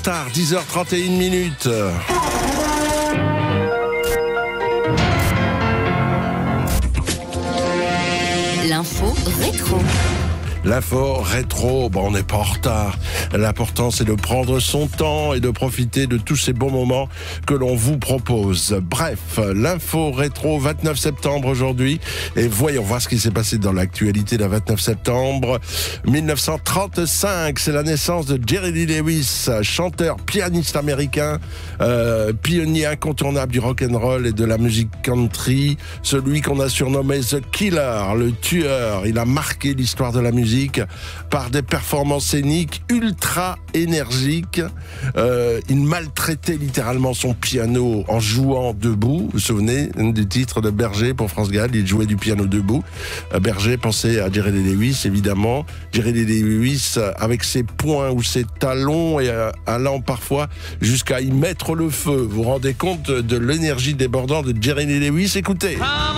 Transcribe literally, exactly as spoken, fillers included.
retard, dix heures trente et une minutes. L'info rétro. L'info rétro, bon, on n'est pas en retard. L'important, c'est de prendre son temps et de profiter de tous ces bons moments que l'on vous propose. Bref, l'info rétro, vingt-neuf septembre aujourd'hui. Et voyons voir ce qui s'est passé dans l'actualité d'un vingt-neuf septembre mille neuf cent trente-cinq. C'est la naissance de Jerry Lee Lewis, chanteur, pianiste américain, euh, pionnier incontournable du rock'n'roll et de la musique country. Celui qu'on a surnommé The Killer, le tueur. Il a marqué l'histoire de la musique par des performances scéniques ultra énergiques. Euh, il maltraitait littéralement son piano en jouant debout. Vous vous souvenez du titre de Berger pour France Gall, il jouait du piano debout. Euh, Berger pensait à Jerry Lee Lewis, évidemment. Jerry Lee Lewis avec ses poings ou ses talons et euh, allant parfois jusqu'à y mettre le feu. Vous vous rendez compte de l'énergie débordante de Jerry Lee Lewis? Écoutez.